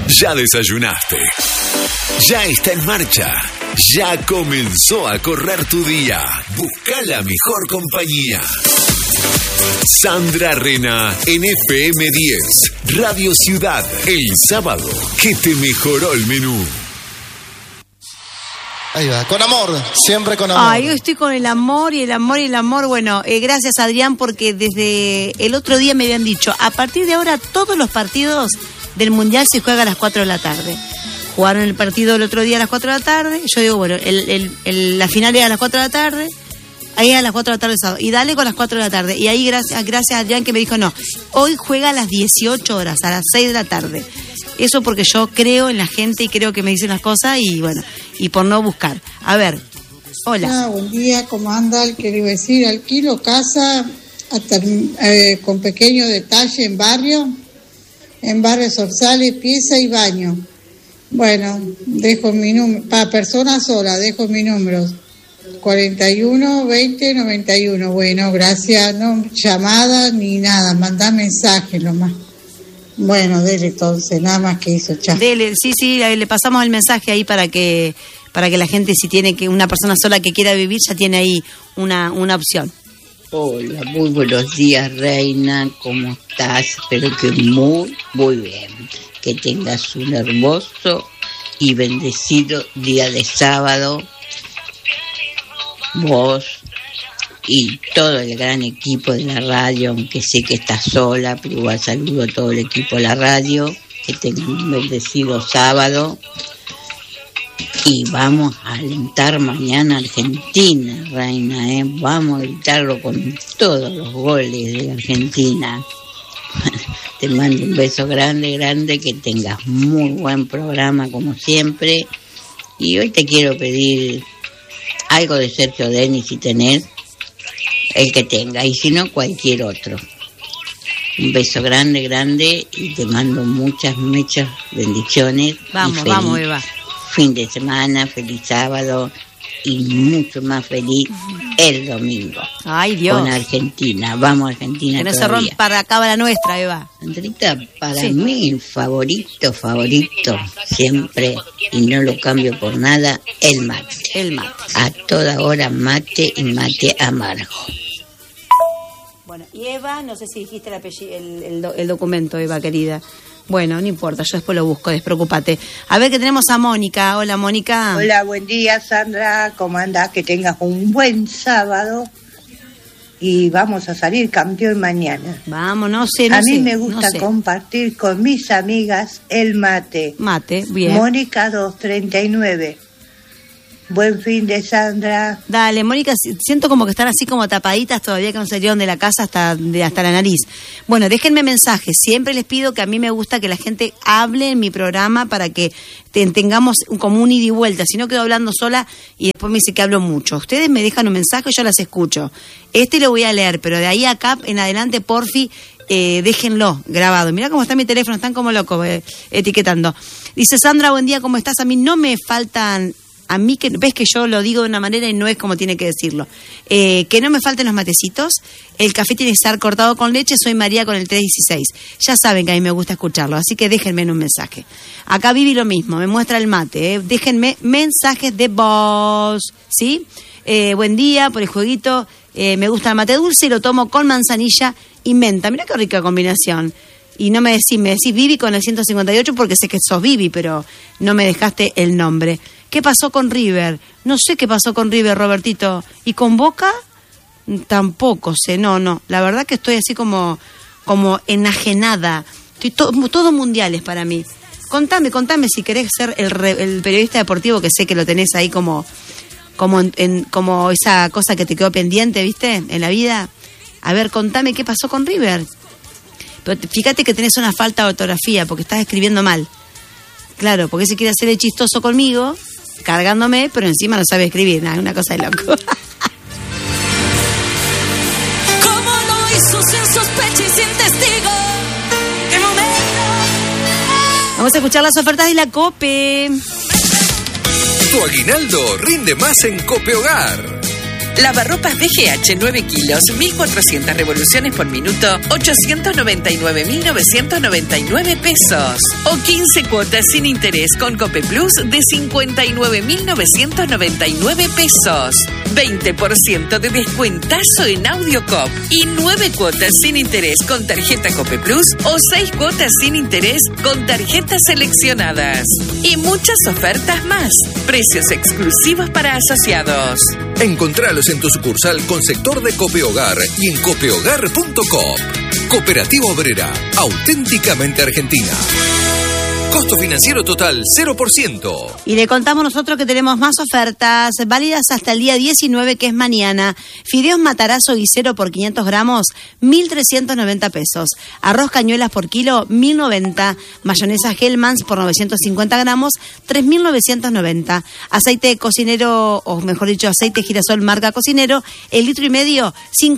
Ya desayunaste. Ya está en marcha. Ya comenzó a correr tu día. Busca la mejor compañía. Sandra Rena en FM 10, Radio Ciudad, el sábado que te mejoró el menú. Ahí va, con amor, siempre con amor. Ay, yo estoy con el amor y el amor y el amor. Bueno, gracias Adrián, porque desde el otro día me habían dicho, a partir de ahora todos los partidos del Mundial se juegan a las 4 de la tarde. Jugaron el partido el otro día a las 4 de la tarde. Yo digo, bueno, la final era a las 4 de la tarde. Ahí a las 4 de la tarde sábado. Y dale con las 4 de la tarde. Y ahí gracias a Adrián que me dijo, no, hoy juega a las 18 horas, a las 6 de la tarde. Eso porque yo creo en la gente y creo que me dicen las cosas y bueno, y por no buscar. A ver, hola. Buen día, ¿cómo anda? ¿Qué iba a decir? Alquilo casa con pequeño detalle en barrio Sorsales, pieza y baño. Bueno, dejo mi número, para personas sola, dejo mi número 41 20 91. Bueno, gracias, no llamada ni nada, mandá mensaje nomás. Bueno, dele entonces, nada más que eso, chao. Dele, sí, le pasamos el mensaje ahí para que la gente, si tiene que una persona sola que quiera vivir, ya tiene ahí una opción. Hola, muy buenos días, Reina, ¿cómo estás? Espero que muy bien, que tengas un hermoso y bendecido día de sábado, vos y todo el gran equipo de la radio, aunque sé que estás sola, pero igual saludo a todo el equipo de la radio, que tengan un bendecido sábado. Y vamos a alentar mañana a Argentina, Reina, vamos a gritarlo con todos los goles de Argentina. Te mando un beso grande, que tengas muy buen programa como siempre. Y hoy te quiero pedir algo de Sergio Denis, si tenés, el que tenga, y si no, cualquier otro. Un beso grande y te mando muchas bendiciones. Vamos, Eva. Fin de semana, feliz sábado y mucho más feliz el domingo. Ay, Dios. Con Argentina. Vamos, Argentina. Que no se rompa la cábala nuestra, Eva. Sandrita, para mí el favorito, siempre, y no lo cambio por nada, el mate. A toda hora mate y mate amargo. Bueno, y Eva, no sé si dijiste el documento, Eva, querida. Bueno, no importa, yo después lo busco, despreocúpate. A ver, que tenemos a Mónica. Hola, Mónica. Hola, buen día, Sandra. ¿Cómo andás? Que tengas un buen sábado. Y vamos a salir campeón mañana. Vamos, no sé. A mí me gusta compartir con mis amigas el mate. Mate, bien. Mónica 239. Buen fin de Sandra. Dale, Mónica, siento como que están así como tapaditas todavía, que no salieron de la casa hasta la nariz. Bueno, déjenme mensajes. Siempre les pido que a mí me gusta que la gente hable en mi programa para que tengamos como un ida y vuelta. Si no, quedo hablando sola y después me dice que hablo mucho. Ustedes me dejan un mensaje y yo las escucho. Lo voy a leer, pero de ahí acá en adelante, porfi, déjenlo grabado. Mirá cómo está mi teléfono, están como locos etiquetando. Dice Sandra, buen día, ¿cómo estás? A mí no me faltan... A mí, que ves que yo lo digo de una manera y no es como tiene que decirlo. Que no me falten los matecitos. El café tiene que estar cortado con leche. Soy María con el 316. Ya saben que a mí me gusta escucharlo, así que déjenme en un mensaje. Acá Vivi lo mismo, me muestra el mate. Déjenme mensajes de voz, ¿sí? Buen día por el jueguito. Me gusta el mate dulce y lo tomo con manzanilla y menta. Mirá qué rica combinación. Y no me decís Vivi con el 158 porque sé que sos Vivi, pero no me dejaste el nombre. ¿Qué pasó con River? No sé qué pasó con River, Robertito. ¿Y con Boca? Tampoco sé, no. La verdad que estoy así como enajenada. Todo mundiales para mí. Contame si querés ser el periodista deportivo, que sé que lo tenés ahí como esa cosa que te quedó pendiente, ¿viste? En la vida. A ver, contame qué pasó con River. Pero fíjate que tenés una falta de ortografía porque estás escribiendo mal. Claro, porque se quiere hacer el chistoso conmigo, cargándome, pero encima no sabe escribir. Nada, una cosa de loco. ¿Cómo lo hizo sin sospecha y sin testigo? ¿Qué momento? Vamos a escuchar las ofertas de la COPE. Tu aguinaldo rinde más en Cope Hogar. Lavarropas BGH 9 kilos, 1.400 revoluciones por minuto, 899.999 pesos. O 15 cuotas sin interés con Cope Plus de 59.999 pesos. 20% de descuentazo en AudioCop y 9 cuotas sin interés con tarjeta Cope Plus o 6 cuotas sin interés con tarjetas seleccionadas. Y muchas ofertas más. Precios exclusivos para asociados. Encontralos en tu sucursal con sector de Cope Hogar y en copehogar.com. Cooperativa Obrera, auténticamente argentina. Costo financiero total 0%. Y le contamos nosotros que tenemos más ofertas válidas hasta el día 19, que es mañana. Fideos Matarazzo guisero por 500 gramos, 1.390 pesos. Arroz cañuelas por kilo, 1.090. Mayonesa Hellmann's por 950 gramos, 3.990. Aceite cocinero, o mejor dicho, aceite girasol marca Cocinero, el 1,5 litros,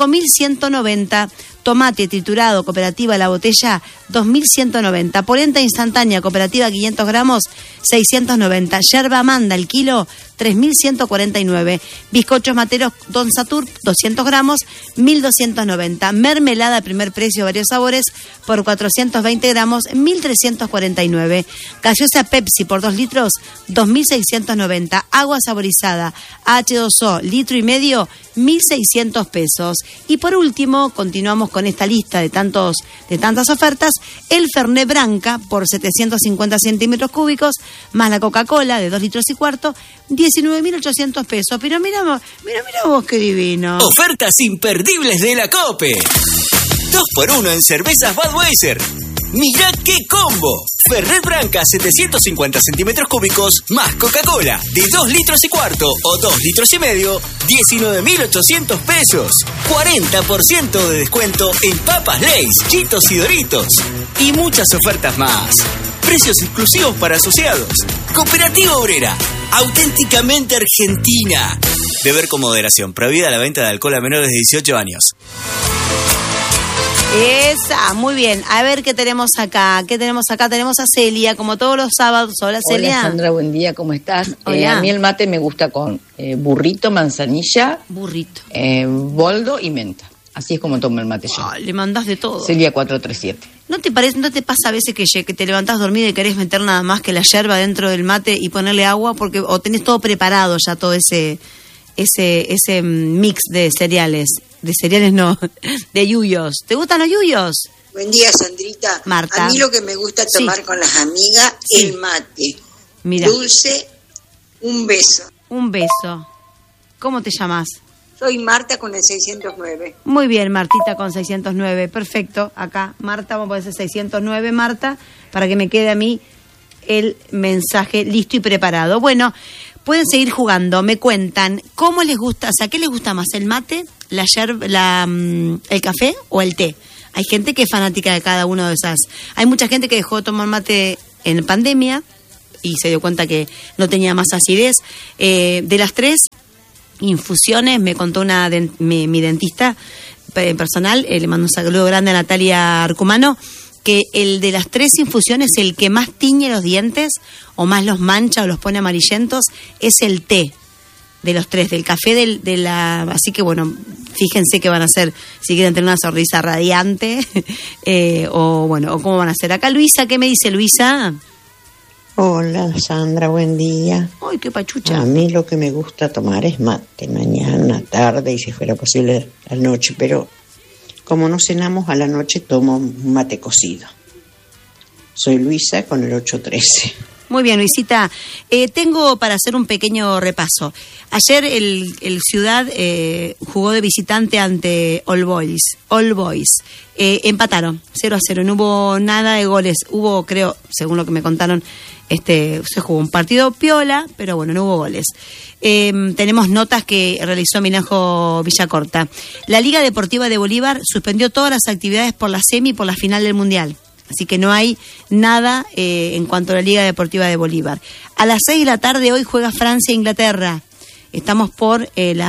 5.190. Tomate triturado, cooperativa La Botella, 2.190. Polenta instantánea, cooperativa 500 gramos, 690. Yerba Amanda, el kilo, 3.149. Bizcochos materos Don Satur, 200 gramos, 1.290. Mermelada primer precio, varios sabores, por 420 gramos, 1.349. Gaseosa Pepsi por 2 litros, 2.690. Agua saborizada H2O, 1,5 litros, 1.600 pesos. Y por último, continuamos con esta lista de tantas ofertas. El Fernet Branca por 750 centímetros cúbicos, más la Coca-Cola de 2 litros y cuarto, 19.800 pesos. Pero mira vos qué divino. Ofertas imperdibles de la Cope. 2x1 en cervezas Budweiser. ¡Mirá qué combo! Fernet Branca 750 centímetros cúbicos más Coca-Cola de 2 litros y cuarto o 2 litros y medio, 19.800 pesos. 40% de descuento en papas Lay's, Chitos y Doritos. Y muchas ofertas más. Precios exclusivos para asociados. Cooperativa Obrera, auténticamente argentina. Beber con moderación. Prohibida la venta de alcohol a menores de 18 años. Esa, muy bien. A ver qué tenemos acá. Tenemos a Celia, como todos los sábados. Hola, Celia. Hola, Sandra, buen día, ¿cómo estás? Hola. A mí el mate me gusta con burrito, manzanilla, boldo y menta. Así es como tomo el mate yo. Le mandás de todo. Celia 437. ¿No te pasa a veces que te levantás dormida y querés meter nada más que la yerba dentro del mate y ponerle agua? Porque o tenés todo preparado ya, todo ese mix de cereales. De cereales no, de yuyos. ¿Te gustan los yuyos? Buen día, Sandrita. Marta. A mí lo que me gusta tomar con las amigas, el mate. Mira. Dulce, un beso. Un beso. ¿Cómo te llamas? Soy Marta con el 609. Muy bien, Martita con 609. Perfecto. Acá, Marta, vamos a poner 609, Marta, para que me quede a mí el mensaje listo y preparado. Bueno, pueden seguir jugando. Me cuentan cómo les gusta, o sea, ¿qué les gusta más? ¿El mate, la yerba, el café o el té? Hay gente que es fanática de cada uno de esas. Hay mucha gente que dejó de tomar mate en pandemia y se dio cuenta que no tenía más acidez. De las 3 infusiones, me contó mi dentista personal, le mando un saludo grande a Natalia Arcumano, que el de las 3 infusiones, el que más tiñe los dientes o más los mancha o los pone amarillentos, es el té. De los 3, del café, así que bueno, fíjense qué van a hacer, si quieren tener una sonrisa radiante, o cómo van a hacer. Acá Luisa, ¿qué me dice Luisa? Hola Sandra, buen día. Ay, qué pachucha. A mí lo que me gusta tomar es mate, mañana, tarde y si fuera posible a la noche, pero como no cenamos a la noche tomo un mate cocido. Soy Luisa con el 813. Muy bien, Luisita. Tengo para hacer un pequeño repaso. Ayer el Ciudad jugó de visitante ante All Boys. Empataron 0-0. No hubo nada de goles. Hubo, creo, según lo que me contaron, se jugó un partido piola, pero bueno, no hubo goles. Tenemos notas que realizó Minajo Villacorta. La Liga Deportiva de Bolívar suspendió todas las actividades por la semi y por la final del Mundial. Así que no hay nada en cuanto a la Liga Deportiva de Bolívar. A las 6 de la tarde hoy juega Francia e Inglaterra. Estamos por el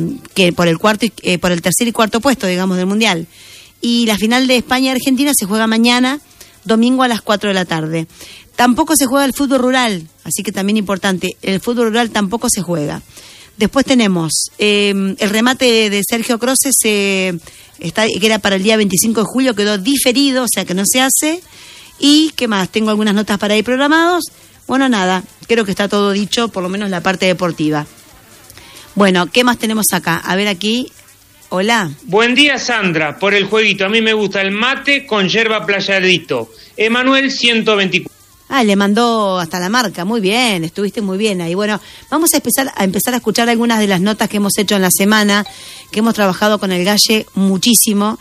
tercer y cuarto puesto, digamos, del Mundial. Y la final de España y Argentina se juega mañana, domingo a las 4 de la tarde. Tampoco se juega el fútbol rural, así que también importante, el fútbol rural tampoco se juega. Después tenemos el remate de Sergio Crosses, que era para el día 25 de julio, quedó diferido, o sea que no se hace. ¿Y qué más? Tengo algunas notas para ir programados. Bueno, nada, creo que está todo dicho, por lo menos la parte deportiva. Bueno, ¿qué más tenemos acá? A ver aquí. Hola. Buen día, Sandra. Por el jueguito, a mí me gusta el mate con yerba playadito. Emanuel 124. Le mandó hasta la marca. Muy bien, estuviste muy bien ahí. Bueno, vamos a empezar a escuchar algunas de las notas que hemos hecho en la semana, que hemos trabajado con el Galle muchísimo.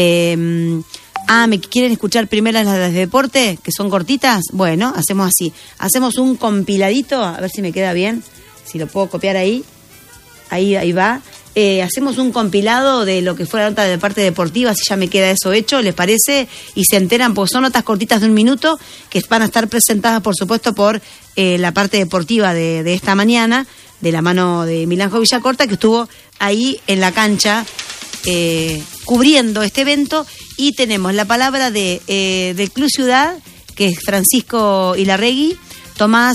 ¿Me quieren escuchar primero las de deporte, que son cortitas? Bueno, hacemos así. Hacemos un compiladito, a ver si me queda bien, si lo puedo copiar ahí. Ahí va. Hacemos un compilado de lo que fue la nota de parte deportiva, si ya me queda eso hecho, ¿les parece? Y se enteran, pues son notas cortitas de 1 minuto, que van a estar presentadas, por supuesto, por la parte deportiva de esta mañana, de la mano de Milanjo Villacorta, que estuvo ahí en la cancha cubriendo este evento. Y tenemos la palabra del Club Ciudad, que es Francisco Ilarregui, Tomás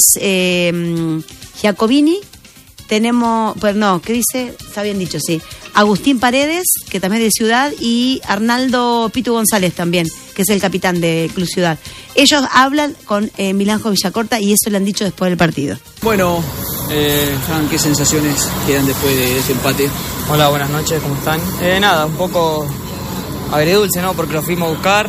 Giacobini. Tenemos, pues no, ¿qué dice? Está bien dicho, sí. Agustín Paredes, que también es de Ciudad, y Arnaldo Pitu González también, que es el capitán de Club Ciudad. Ellos hablan con Milanjo Villacorta y eso le han dicho después del partido. Bueno, Fran, ¿qué sensaciones quedan después de ese empate? Hola, buenas noches, ¿cómo están? Nada, un poco agridulce, ¿no? Porque lo fuimos a buscar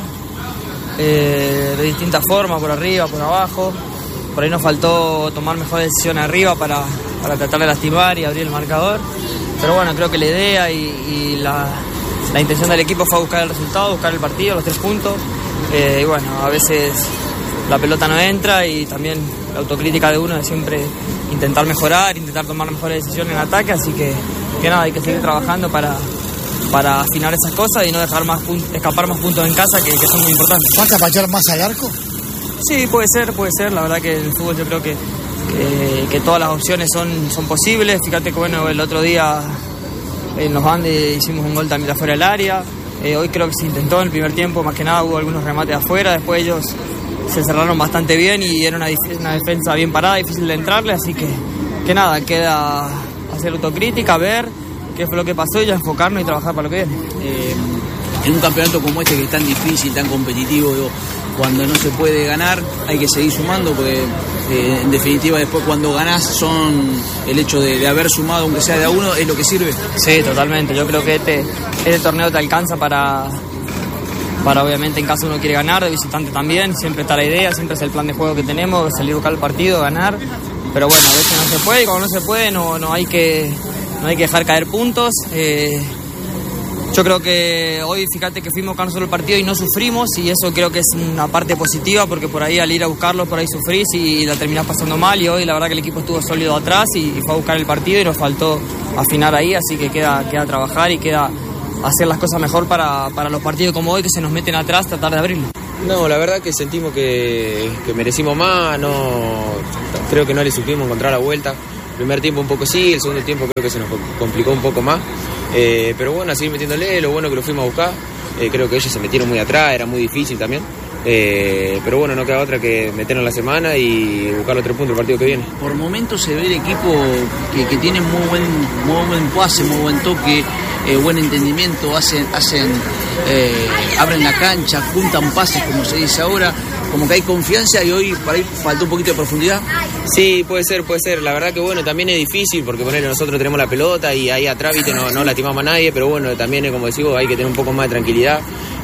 de distintas formas, por arriba, por abajo. Por ahí nos faltó tomar mejores decisiones arriba para tratar de lastimar y abrir el marcador. Pero bueno, creo que la idea y la intención del equipo fue buscar el resultado, buscar el partido, los 3 puntos. Y bueno, a veces la pelota no entra y también la autocrítica de uno de siempre intentar mejorar, intentar tomar mejores decisiones en ataque. Así que nada, hay que seguir trabajando para afinar esas cosas y no dejar escapar más puntos en casa que son muy importantes. ¿Vas a fallar más al arco? Sí, puede ser. La verdad que en el fútbol yo creo que todas las opciones son posibles. Fíjate que bueno, el otro día en los Andes hicimos un gol también afuera del área. Hoy creo que se intentó en el primer tiempo, más que nada hubo algunos remates afuera. Después ellos se cerraron bastante bien y era una defensa bien parada, difícil de entrarle. Así que nada, queda hacer autocrítica, ver qué fue lo que pasó y ya enfocarnos y trabajar para lo que viene. En un campeonato como este que es tan difícil, tan competitivo, cuando no se puede ganar hay que seguir sumando, porque en definitiva después cuando ganás el hecho de haber sumado aunque sea de a uno es lo que sirve. Sí, totalmente. Yo creo que este torneo te alcanza para obviamente en caso uno quiere ganar, de visitante también, siempre está la idea, siempre es el plan de juego que tenemos, salir a buscar el partido, ganar. Pero bueno, a veces no se puede y cuando no se puede no hay que dejar caer puntos. Yo creo que hoy, fíjate que fuimos a solo el partido y no sufrimos, y eso creo que es una parte positiva, porque por ahí al ir a buscarlo, por ahí sufrís y la terminás pasando mal, y hoy la verdad que el equipo estuvo sólido atrás y fue a buscar el partido y nos faltó afinar ahí, así que queda trabajar y queda hacer las cosas mejor para los partidos como hoy, que se nos meten atrás, tratar de abrirlo. No, la verdad que sentimos que merecimos más, creo que no le supimos encontrar la vuelta. El primer tiempo un poco sí, el segundo tiempo creo que se nos complicó un poco más. Pero bueno, a seguir metiéndole, lo bueno que lo fuimos a buscar. Creo que ellos se metieron muy atrás, era muy difícil también. Pero bueno, no queda otra que meternos la semana y buscar los 3 puntos el partido que viene. Por momentos se ve el equipo que tiene muy buen pase, muy buen toque, buen entendimiento, abren la cancha, juntan pases, como se dice ahora, como que hay confianza, y hoy para ahí faltó un poquito de profundidad. Sí, puede ser. La verdad que bueno, también es difícil porque nosotros tenemos la pelota y ahí atrás no lastimamos a nadie, pero bueno, también como decimos, hay que tener un poco más de tranquilidad,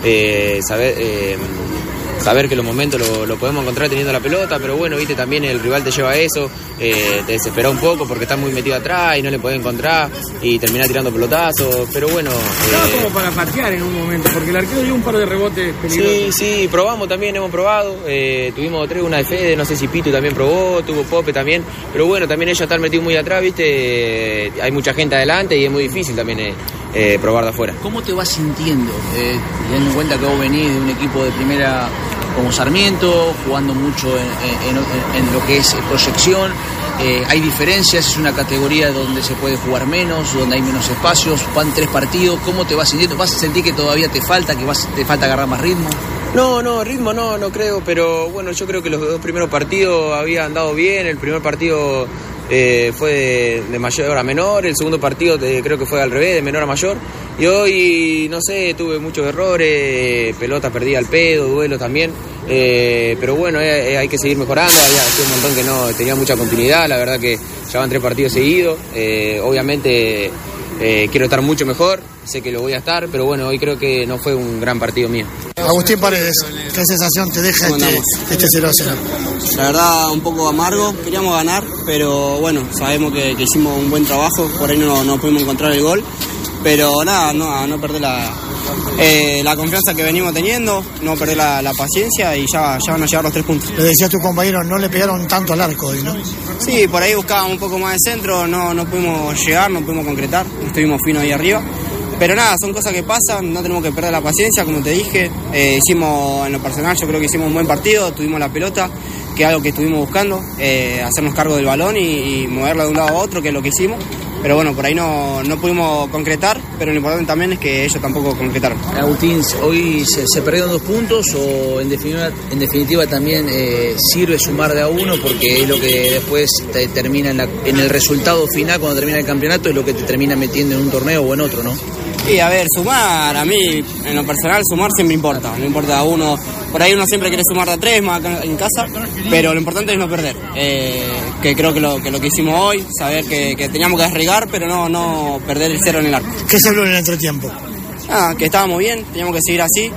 saber que los momentos lo podemos encontrar teniendo la pelota, pero bueno, viste, también el rival te lleva a eso, te desespera un poco porque estás muy metido atrás y no le podés encontrar y terminás tirando pelotazos, pero bueno. Estaba como para patear en un momento, porque el arquero dio un par de rebotes peligrosos. Sí, hemos probado, tuvimos 3, una de Fede, no sé si Pitu también probó, tuvo Pope también, pero bueno, también ellos están metidos muy atrás, viste, hay mucha gente adelante y es muy difícil también probar de afuera. ¿Cómo te vas sintiendo, teniendo en cuenta que vos venís de un equipo de primera como Sarmiento, jugando mucho en lo que es proyección? Hay diferencias, es una categoría donde se puede jugar menos, donde hay menos espacios, van 3 partidos. ¿Cómo te vas sintiendo? ¿Vas a sentir que todavía te falta agarrar más ritmo? No, ritmo no creo, pero bueno, yo creo que los 2 primeros partidos habían andado bien. El primer partido fue de mayor a menor, el segundo partido creo que fue al revés, de menor a mayor. Y hoy, no sé, tuve muchos errores, pelota perdida al pedo, duelo también. Pero bueno, hay que seguir mejorando. Había un montón que no tenía mucha continuidad, la verdad que ya van 3 partidos seguidos. Obviamente quiero estar mucho mejor, sé que lo voy a estar, pero bueno, hoy creo que no fue un gran partido mío. Agustín Paredes, ¿qué sensación te deja este 0-0? La verdad, un poco amargo, queríamos ganar, pero bueno, sabemos que hicimos un buen trabajo, por ahí no pudimos encontrar el gol, pero nada, no perder la confianza que venimos teniendo, no perder la paciencia y ya van a llegar los 3 puntos. Le decía a tu compañero, no le pegaron tanto al arco hoy, ¿no? Sí, por ahí buscábamos un poco más de centro, no pudimos llegar, no pudimos concretar, estuvimos finos ahí arriba. Pero nada, son cosas que pasan, no tenemos que perder la paciencia, como te dije. Hicimos, en lo personal, yo creo que hicimos un buen partido, tuvimos la pelota, que es algo que estuvimos buscando, hacernos cargo del balón y moverla de un lado a otro, que es lo que hicimos. Pero bueno, por ahí no pudimos concretar, pero lo importante también es que ellos tampoco concretaron. Agustín, ¿hoy se perdieron 2 puntos o en definitiva también sirve sumar de a 1 porque es lo que después te termina en el resultado final, cuando termina el campeonato, es lo que te termina metiendo en un torneo o en otro, ¿no? Sí, a ver, sumar, a mí, en lo personal, sumar siempre importa. No importa a uno, por ahí uno siempre quiere sumar de a 3 más acá en casa, pero lo importante es no perder. Que creo que lo que hicimos hoy, saber que teníamos que arriesgar, pero no perder el 0 en el arco. ¿Qué se habló en el entretiempo? Que estábamos bien, teníamos que seguir así,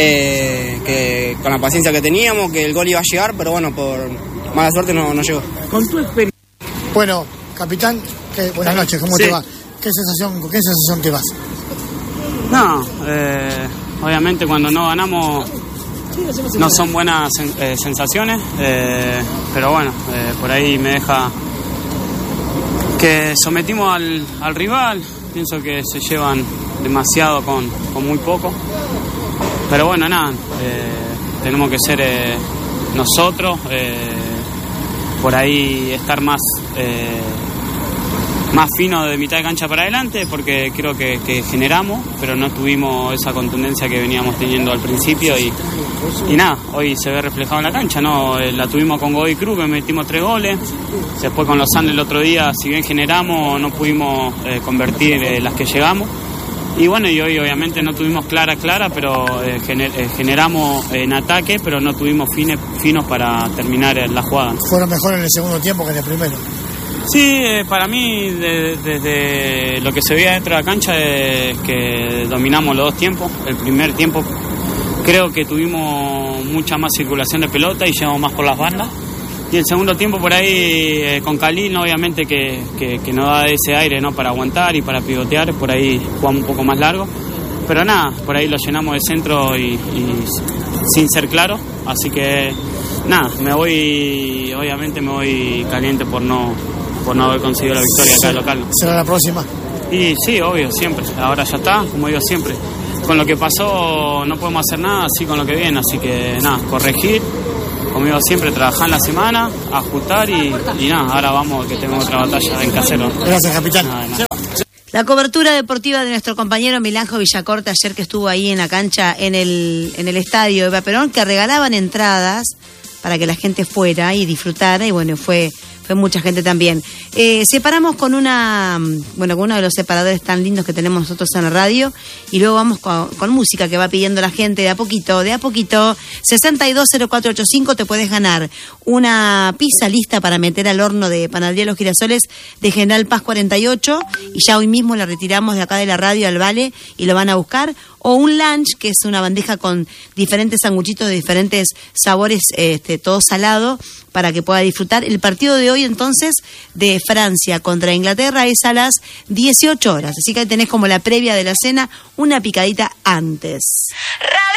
que con la paciencia que teníamos, que el gol iba a llegar, pero bueno, por mala suerte no llegó. Con tu experiencia. Bueno, capitán, buenas noches, ¿cómo te va? ¿Con qué sensación te vas? No, obviamente cuando no ganamos no son buenas sensaciones, pero bueno, por ahí me deja que sometimos al rival, pienso que se llevan demasiado con muy poco, pero bueno, nada, tenemos que ser nosotros, por ahí estar más fino de mitad de cancha para adelante, porque creo que generamos, pero no tuvimos esa contundencia que veníamos teniendo al principio y nada, hoy se ve reflejado en la cancha, ¿no? La tuvimos con Godoy Cruz, que metimos 3 goles, después con los Andes el otro día, si bien generamos, no pudimos convertir las que llegamos, y bueno, y hoy obviamente no tuvimos clara, pero generamos en ataque, pero no tuvimos finos para terminar la jugada. ¿Fueron mejor en el segundo tiempo que en el primero? Sí, para mí, desde lo que se veía dentro de la cancha, es que dominamos los 2 tiempos. El primer tiempo creo que tuvimos mucha más circulación de pelota y llegamos más por las bandas. Y el segundo tiempo por ahí, con Khalil, obviamente que nos da ese aire, ¿no?, para aguantar y para pivotear, por ahí jugamos un poco más largo. Pero nada, por ahí lo llenamos de centro y sin ser claro. Así que nada, obviamente me voy caliente por no haber conseguido la victoria acá local. ¿Será la próxima? Y sí, obvio, siempre. Ahora ya está, como digo siempre. Con lo que pasó no podemos hacer nada, así con lo que viene. Así que nada, corregir, como digo siempre, trabajar en la semana, ajustar y nada, ahora vamos que tenemos otra batalla en Casero. Gracias, capitán. La cobertura deportiva de nuestro compañero Milanjo Villacorta ayer, que estuvo ahí en la cancha, en el estadio Eva Perón, que regalaban entradas para que la gente fuera y disfrutara, y bueno, fue mucha gente también. Separamos con uno de los separadores tan lindos que tenemos nosotros en la radio, y luego vamos con música que va pidiendo la gente de a poquito. 620485, te puedes ganar una pizza lista para meter al horno de Panadería Los Girasoles de General Paz 48, y ya hoy mismo la retiramos de acá de la radio al Vale y lo van a buscar, o un lunch, que es una bandeja con diferentes sanguchitos de diferentes sabores, todo salado, para que pueda disfrutar. El partido de hoy, entonces, de Francia contra Inglaterra, es a las 18 horas. Así que ahí tenés como la previa de la cena, una picadita antes.